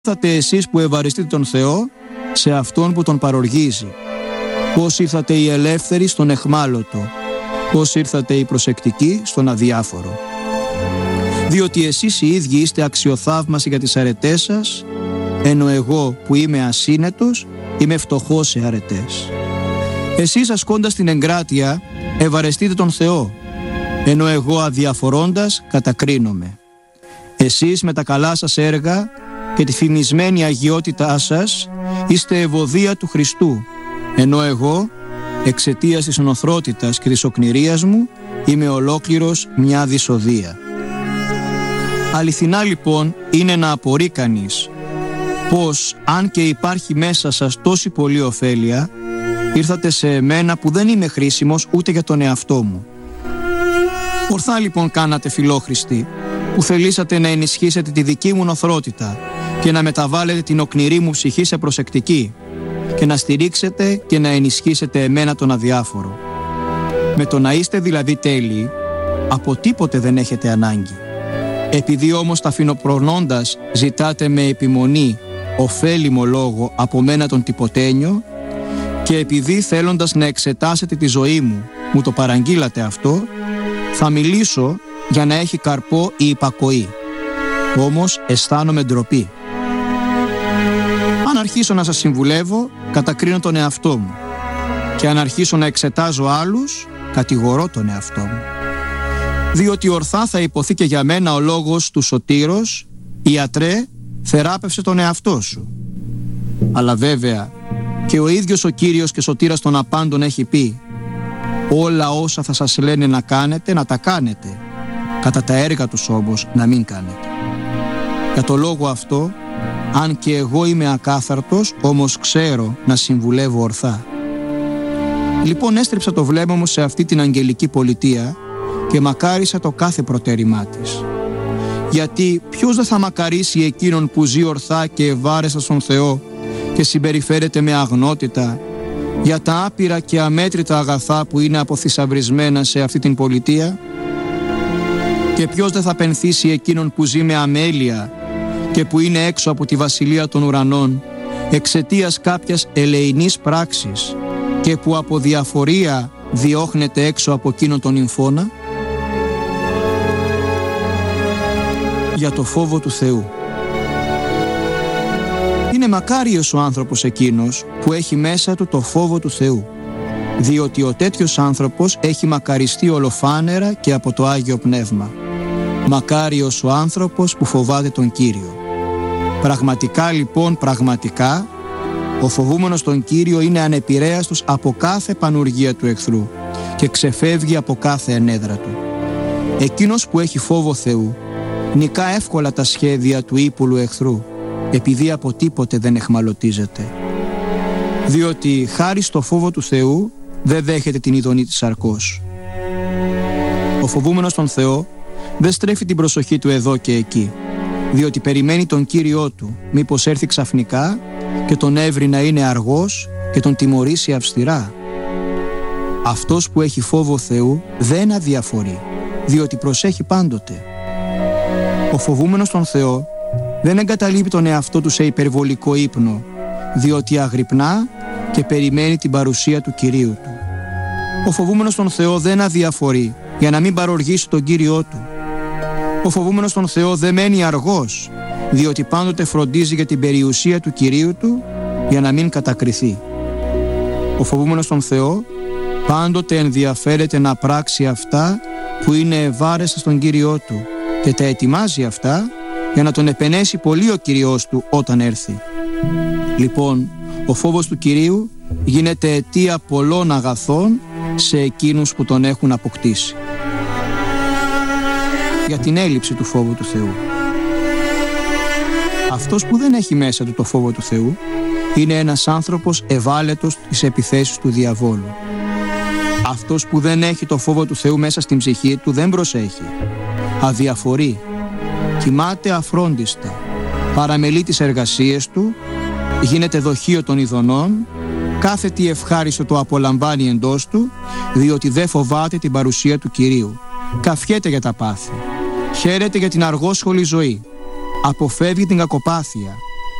ήρθατε εσείς που ευαριστείτε τον Θεό σε Αυτόν που τον παροργίζει? Πώς ήρθατε οι ελεύθεροι στον εχμάλωτο? Πώς ήρθατε οι προσεκτικοί στον αδιάφορο? Διότι εσείς οι ίδιοι είστε αξιοθαύμασοι για τις αρετές σας, ενώ εγώ που είμαι ασύνετος είμαι φτωχός σε αρετές. Εσείς ασκώντας την εγκράτεια ευαρεστείτε τον Θεό, ενώ εγώ αδιαφορώντας κατακρίνομαι. Εσείς με τα καλά σας έργα και τη φημισμένη αγιότητά σας είστε ευωδία του Χριστού, ενώ εγώ εξαιτίας της νοθρότητας και της οκνηρίας μου είμαι ολόκληρος μια δυσοδεία. Αληθινά λοιπόν είναι να απορεί κανείς πως αν και υπάρχει μέσα σας τόση πολλή ωφέλεια, ήρθατε σε εμένα που δεν είμαι χρήσιμος ούτε για τον εαυτό μου. Ορθά λοιπόν κάνατε, φιλόχριστοι, που θελήσατε να ενισχύσετε τη δική μου νοθρότητα και να μεταβάλλετε την οκνηρή μου ψυχή σε προσεκτική και να στηρίξετε και να ενισχύσετε εμένα τον αδιάφορο. Με το να είστε δηλαδή τέλειοι, από τίποτε δεν έχετε ανάγκη. Επειδή όμως ταφινοπρονώντας ζητάτε με επιμονή ωφέλιμο λόγο από μένα τον τυποτένιο, και επειδή θέλοντας να εξετάσετε τη ζωή μου το παραγγείλατε αυτό, θα μιλήσω για να έχει καρπό η υπακοή. Όμως αισθάνομαι ντροπή. Αν αρχίσω να σας συμβουλεύω, κατακρίνω τον εαυτό μου, και αν αρχίσω να εξετάζω άλλους, κατηγορώ τον εαυτό μου. Διότι ορθά θα υποθεί και για μένα ο λόγος του σωτήρος, «Ιατρέ, θεράπευσε τον εαυτό σου». Αλλά βέβαια και ο ίδιος ο Κύριος και σωτήρας των απάντων έχει πει: «Όλα όσα θα σας λένε να κάνετε, να τα κάνετε, κατά τα έργα τους όμως να μην κάνετε». Για το λόγο αυτό, αν και εγώ είμαι ακάθαρτος, όμως ξέρω να συμβουλεύω ορθά. Λοιπόν έστριψα το βλέμμα μου σε αυτή την αγγελική πολιτεία και μακάρισα το κάθε προτέρημά της. Γιατί ποιος δεν θα μακαρίσει εκείνον που ζει ορθά και ευάρεστα στον Θεό και συμπεριφέρεται με αγνότητα για τα άπειρα και αμέτρητα αγαθά που είναι αποθυσαυρισμένα σε αυτή την πολιτεία? Και ποιος δεν θα πενθήσει εκείνον που ζει με αμέλεια και που είναι έξω από τη βασιλεία των ουρανών εξαιτίας κάποιας ελεηνής πράξης και που από διαφορία διώχνεται έξω από εκείνον τον νυμφώνα? Για το φόβο του Θεού. Είναι μακάριος ο άνθρωπος εκείνος που έχει μέσα του το φόβο του Θεού, διότι ο τέτοιος άνθρωπος έχει μακαριστεί ολοφάνερα και από το Άγιο Πνεύμα. Μακάριος ο άνθρωπος που φοβάται τον Κύριο. Πραγματικά λοιπόν, πραγματικά, ο φοβούμενος τον Κύριο είναι ανεπηρέαστος από κάθε πανουργία του εχθρού και ξεφεύγει από κάθε ενέδρα του. Εκείνος που έχει φόβο Θεού νικά εύκολα τα σχέδια του ύπουλου εχθρού, επειδή από τίποτε δεν εχμαλωτίζεται. Διότι χάρη στο φόβο του Θεού δεν δέχεται την ειδονή της σαρκός. Ο φοβούμενος τον Θεό δεν στρέφει την προσοχή του εδώ και εκεί, διότι περιμένει τον Κύριό του, μήπως έρθει ξαφνικά και τον έβρει να είναι αργός και τον τιμωρήσει αυστηρά. Αυτός που έχει φόβο Θεού δεν αδιαφορεί, διότι προσέχει πάντοτε. Ο φοβούμενος τον Θεό δεν εγκαταλείπει τον εαυτό του σε υπερβολικό ύπνο, διότι αγρυπνά και περιμένει την παρουσία του Κυρίου του. Ο φοβούμενος τον Θεό δεν αδιαφορεί για να μην παροργήσει τον Κύριό του. Ο φοβούμενος τον Θεό δεν μένει αργός, διότι πάντοτε φροντίζει για την περιουσία του Κυρίου του για να μην κατακριθεί. Ο φοβούμενος τον Θεό πάντοτε ενδιαφέρεται να πράξει αυτά που είναι ευάρεστα στον Κύριό του και τα ετοιμάζει αυτά για να τον επενέσει πολύ ο Κύριος του όταν έρθει. Λοιπόν, ο φόβος του Κυρίου γίνεται αιτία πολλών αγαθών σε εκείνους που τον έχουν αποκτήσει. Για την έλλειψη του φόβου του Θεού. Αυτός που δεν έχει μέσα του το φόβο του Θεού είναι ένας άνθρωπος ευάλωτος στις επιθέσεις του διαβόλου. Αυτός που δεν έχει το φόβο του Θεού μέσα στην ψυχή του δεν προσέχει, αδιαφορεί, κοιμάται αφρόντιστα, παραμελεί τις εργασίες του, γίνεται δοχείο των ειδονών, κάθε τι ευχάριστο το απολαμβάνει εντός του, διότι δεν φοβάται την παρουσία του Κυρίου. Καφιέται για τα πάθη, χαίρεται για την αργόσχολη ζωή, αποφεύγει την κακοπάθεια,